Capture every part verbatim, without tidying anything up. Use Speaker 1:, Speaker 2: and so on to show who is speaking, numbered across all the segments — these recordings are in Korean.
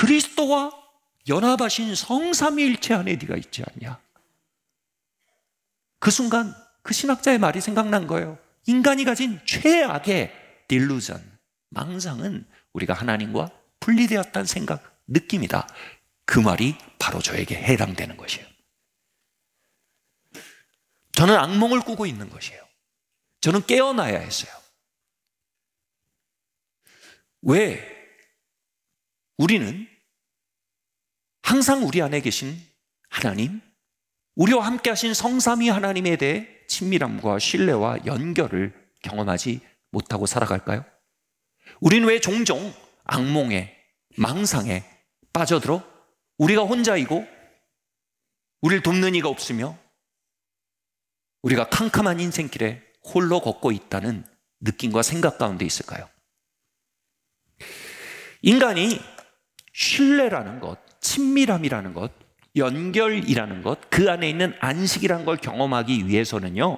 Speaker 1: 그리스도와 연합하신 성삼위일체 안에 네가 있지 않냐? 그 순간 그 신학자의 말이 생각난 거예요. 인간이 가진 최악의 딜루전, 망상은 우리가 하나님과 분리되었다는 생각, 느낌이다. 그 말이 바로 저에게 해당되는 것이에요. 저는 악몽을 꾸고 있는 것이에요. 저는 깨어나야 했어요. 왜? 우리는 항상 우리 안에 계신 하나님, 우리와 함께 하신 성삼위 하나님에 대해 친밀함과 신뢰와 연결을 경험하지 못하고 살아갈까요? 우리는 왜 종종 악몽에, 망상에 빠져들어 우리가 혼자이고 우리를 돕는 이가 없으며 우리가 캄캄한 인생길에 홀로 걷고 있다는 느낌과 생각 가운데 있을까요? 인간이 신뢰라는 것, 친밀함이라는 것, 연결이라는 것, 그 안에 있는 안식이라는 걸 경험하기 위해서는요,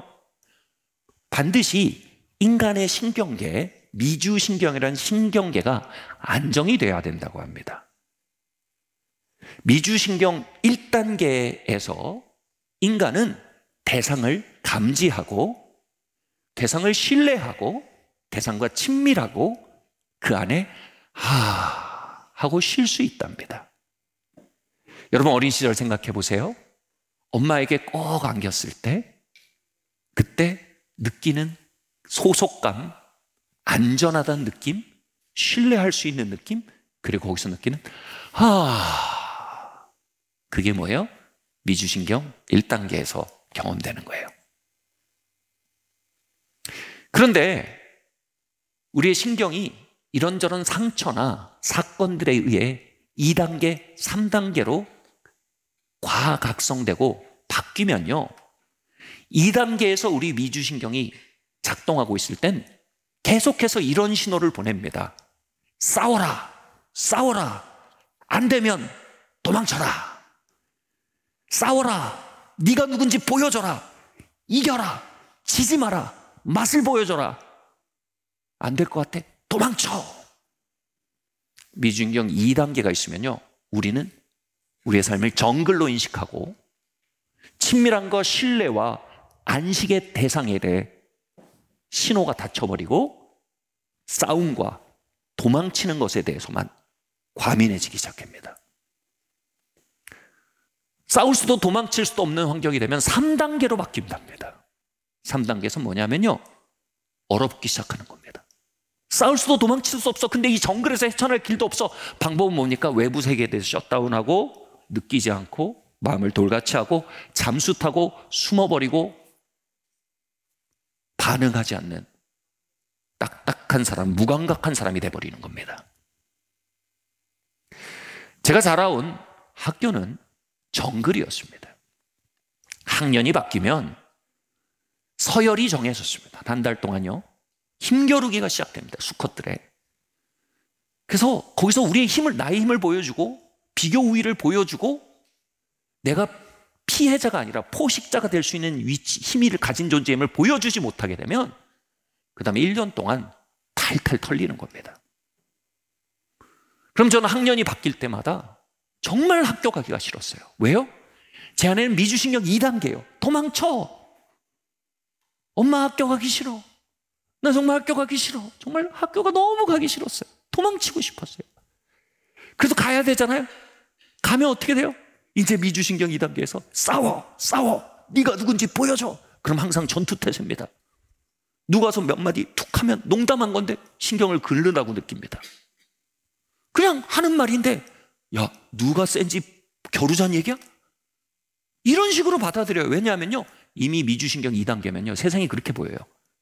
Speaker 1: 반드시 인간의 신경계, 미주신경이라는 신경계가 안정이 돼야 된다고 합니다. 미주신경 일 단계에서 인간은 대상을 감지하고 대상을 신뢰하고 대상과 친밀하고 그 안에 하 하고 쉴 수 있답니다. 여러분 어린 시절 생각해 보세요. 엄마에게 꼭 안겼을 때 그때 느끼는 소속감, 안전하다는 느낌, 신뢰할 수 있는 느낌, 그리고 거기서 느끼는 하, 그게 뭐예요? 미주신경 일 단계에서 경험되는 거예요. 그런데 우리의 신경이 이런저런 상처나 사건들에 의해 이 단계, 삼 단계로 과각성되고 바뀌면요, 이 단계에서 우리 미주신경이 작동하고 있을 땐 계속해서 이런 신호를 보냅니다. 싸워라, 싸워라, 안 되면 도망쳐라. 싸워라, 네가 누군지 보여줘라. 이겨라, 지지 마라, 맛을 보여줘라. 안 될 것 같아? 도망쳐. 미주신경 이 단계가 있으면요, 우리는 우리의 삶을 정글로 인식하고 친밀함과 신뢰와 안식의 대상에 대해 신호가 닫혀버리고 싸움과 도망치는 것에 대해서만 과민해지기 시작합니다. 싸울 수도 도망칠 수도 없는 환경이 되면 삼 단계로 바뀐답니다. 삼 단계에서 뭐냐면요, 얼어붙기 시작하는 겁니다. 싸울 수도 도망칠 수 없어. 근데 이 정글에서 헤쳐날 길도 없어. 방법은 뭡니까? 외부 세계에 대해서 셧다운하고 느끼지 않고 마음을 돌같이 하고 잠수 타고 숨어버리고 반응하지 않는 딱딱한 사람, 무감각한 사람이 돼버리는 겁니다. 제가 자라온 학교는 정글이었습니다. 학년이 바뀌면 서열이 정해졌습니다. 한 달 동안요, 힘겨루기가 시작됩니다. 수컷들의. 그래서 거기서 우리의 힘을, 나의 힘을 보여주고 비교 우위를 보여주고 내가 피해자가 아니라 포식자가 될 수 있는 위치, 힘을 가진 존재임을 보여주지 못하게 되면 그 다음에 일 년 동안 탈탈 털리는 겁니다. 그럼 저는 학년이 바뀔 때마다 정말 학교 가기가 싫었어요. 왜요? 제 안에는 미주신경 이 단계예요. 도망쳐. 엄마 학교 가기 싫어. 나 정말 학교 가기 싫어. 정말 학교가 너무 가기 싫었어요. 도망치고 싶었어요. 그래서 가야 되잖아요. 가면 어떻게 돼요? 이제 미주신경 이 단계에서 싸워, 싸워. 네가 누군지 보여줘. 그럼 항상 전투태세입니다. 누가 와서 몇 마디 툭 하면 농담한 건데 신경을 긁는다고 느낍니다. 그냥 하는 말인데, 야, 누가 센지 겨루자는 얘기야? 이런 식으로 받아들여요. 왜냐하면요, 이미 미주신경 이 단계면요, 세상이 그렇게 보여요.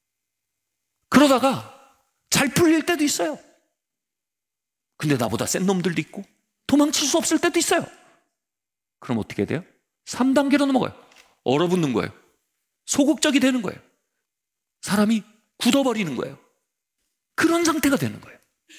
Speaker 1: 그러다가 잘 풀릴 때도 있어요. 근데 나보다 센 놈들도 있고 도망칠 수 없을 때도 있어요. 그럼 어떻게 돼요? 삼 단계로 넘어가요. 얼어붙는 거예요. 소극적이 되는 거예요. 사람이 굳어버리는 거예요. 그런 상태가 되는 거예요.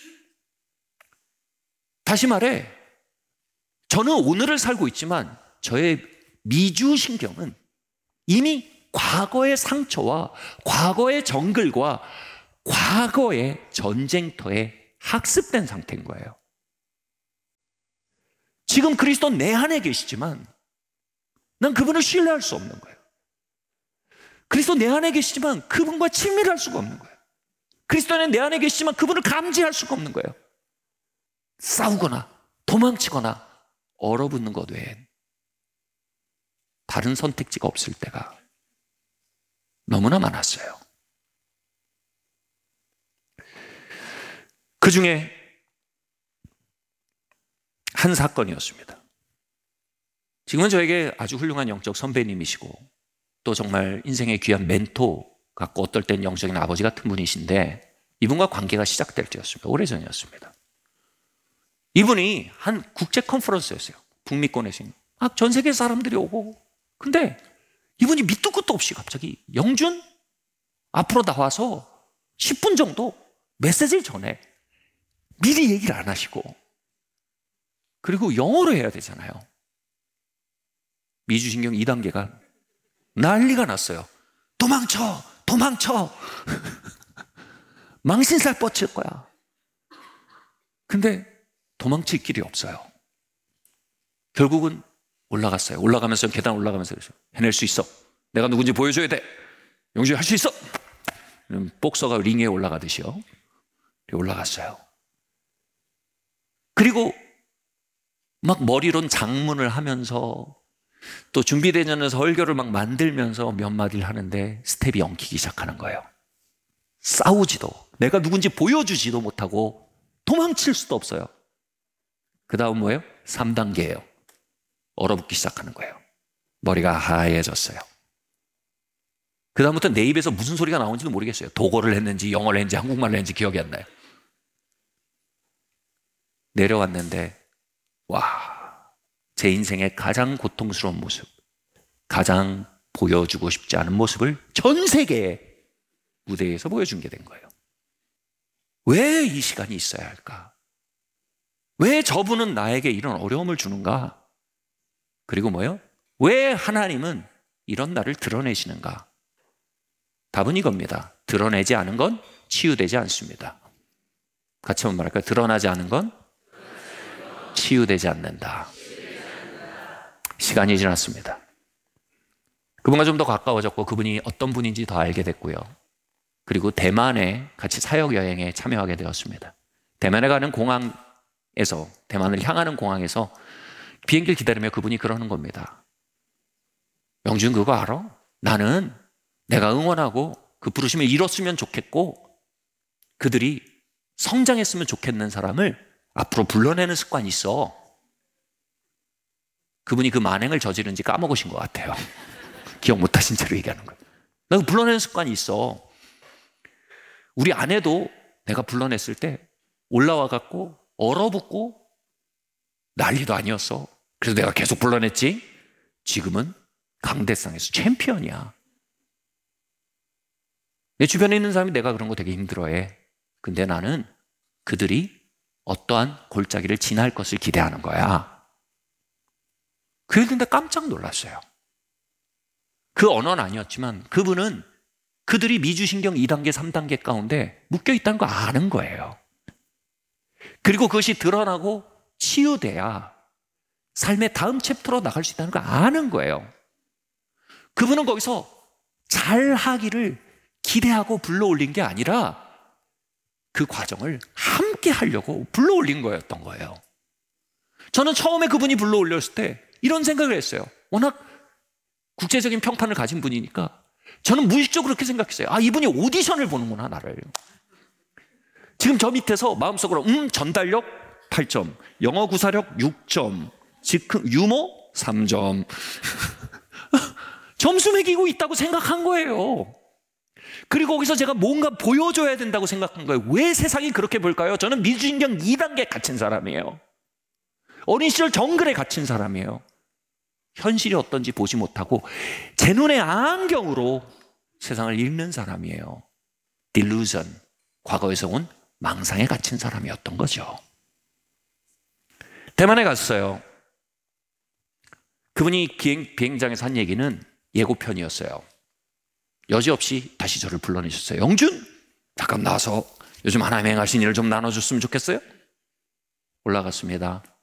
Speaker 1: 다시 말해, 저는 오늘을 살고 있지만 저의 미주신경은 이미 과거의 상처와 과거의 정글과 과거의 전쟁터에 학습된 상태인 거예요. 지금 그리스도 내 안에 계시지만 난 그분을 신뢰할 수 없는 거예요. 그리스도 내 안에 계시지만 그분과 친밀할 수가 없는 거예요. 그리스도는 내 안에 계시지만 그분을 감지할 수가 없는 거예요. 싸우거나 도망치거나 얼어붙는 것 외엔 다른 선택지가 없을 때가 너무나 많았어요. 그 중에 한 사건이었습니다. 지금은 저에게 아주 훌륭한 영적 선배님이시고 또 정말 인생의 귀한 멘토 같고 어떨 땐 영적인 아버지 같은 분이신데 이분과 관계가 시작될 때였습니다. 오래전이었습니다. 이분이 한 국제 컨퍼런스였어요. 북미권에서 막 전 세계 사람들이 오고, 근데 이분이 밑도 끝도 없이 갑자기 영준 앞으로 나와서 십 분 정도 메시지를 전해. 미리 얘기를 안 하시고, 그리고 영어로 해야 되잖아요. 미주신경 이 단계가 난리가 났어요. 도망쳐, 도망쳐. 망신살 뻗칠 거야. 근데 도망칠 길이 없어요. 결국은 올라갔어요. 올라가면서 계단 올라가면서 그러죠. 해낼 수 있어. 내가 누군지 보여줘야 돼. 영준이 할 수 있어. 복서가 링에 올라가듯이요. 올라갔어요. 그리고 막 머리론 장문을 하면서 또 준비되는 설교를 막 만들면서 몇 마디를 하는데 스텝이 엉키기 시작하는 거예요. 싸우지도, 내가 누군지 보여주지도 못하고 도망칠 수도 없어요. 그 다음 뭐예요? 삼 단계예요. 얼어붙기 시작하는 거예요. 머리가 하얘졌어요. 그 다음부터 내 입에서 무슨 소리가 나오는지도 모르겠어요. 독어를 했는지 영어를 했는지 한국말을 했는지 기억이 안 나요. 내려왔는데 와, 제 인생의 가장 고통스러운 모습, 가장 보여주고 싶지 않은 모습을 전 세계의 무대에서 보여준 게 된 거예요. 왜 이 시간이 있어야 할까? 왜 저분은 나에게 이런 어려움을 주는가? 그리고 뭐예요? 왜 하나님은 이런 나를 드러내시는가? 답은 이겁니다. 드러내지 않은 건 치유되지 않습니다. 같이 한번 말할까요? 드러나지 않은 건 치유되지 않는다. 시간이 지났습니다. 그분과 좀 더 가까워졌고 그분이 어떤 분인지 더 알게 됐고요. 그리고 대만에 같이 사역 여행에 참여하게 되었습니다. 대만에 가는 공항에서, 대만을 향하는 공항에서 비행기를 기다리며 그분이 그러는 겁니다. 영준 그거 알아? 나는 내가 응원하고 그 부르심을 이뤘으면 좋겠고 그들이 성장했으면 좋겠는 사람을 앞으로 불러내는 습관이 있어. 그분이 그 만행을 저지른지 까먹으신 것 같아요. 기억 못하신 채로 얘기하는 거예요. 내가 불러내는 습관이 있어. 우리 아내도 내가 불러냈을 때 올라와 갖고 얼어붙고 난리도 아니었어. 그래서 내가 계속 불러냈지. 지금은 강대상에서 챔피언이야. 내 주변에 있는 사람이 내가 그런 거 되게 힘들어해. 근데 나는 그들이 어떠한 골짜기를 지날 것을 기대하는 거야. 그 얘기 듣는데 깜짝 놀랐어요. 그 언어는 아니었지만 그분은 그들이 미주신경 이 단계, 삼 단계 가운데 묶여있다는 거 아는 거예요. 그리고 그것이 드러나고 치유돼야 삶의 다음 챕터로 나갈 수 있다는 거 아는 거예요. 그분은 거기서 잘하기를 기대하고 불러올린 게 아니라 그 과정을 함께 하려고 불러올린 거였던 거예요. 저는 처음에 그분이 불러올렸을 때 이런 생각을 했어요. 워낙 국제적인 평판을 가진 분이니까 저는 무의식적으로 그렇게 생각했어요. 아, 이분이 오디션을 보는구나, 나를. 지금 저 밑에서 마음속으로 음 전달력 팔 점, 영어 구사력 육 점, 즉흥 유머 삼 점 점수 매기고 있다고 생각한 거예요. 그리고 거기서 제가 뭔가 보여줘야 된다고 생각한 거예요. 왜 세상이 그렇게 볼까요? 저는 미주신경 이 단계에 갇힌 사람이에요. 어린 시절 정글에 갇힌 사람이에요. 현실이 어떤지 보지 못하고 제 눈의 안경으로 세상을 읽는 사람이에요. 딜루전, 과거에서 온 망상에 갇힌 사람이었던 거죠. 대만에 갔어요. 그분이 비행, 비행장에서 한 얘기는 예고편이었어요. 여지없이 다시 저를 불러내셨어요. 영준, 잠깐 나와서 요즘 하나님 행하신 일을 좀 나눠줬으면 좋겠어요? 올라갔습니다.